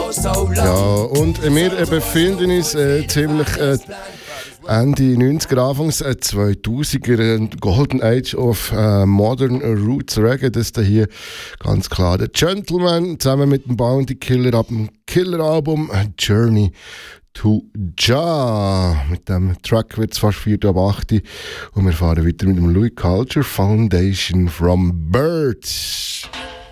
Ja, und wir befinden uns ziemlich Ende 90er, Anfangs 2000er, Golden Age of Modern Roots Reggae. Das ist hier ganz klar der Gentleman zusammen mit dem Bounty Killer ab dem Killer-Album Journey to Jah. Mit dem Track wird es fast 4 ab 8 und wir fahren weiter mit dem Louis Culture Foundation from Birds.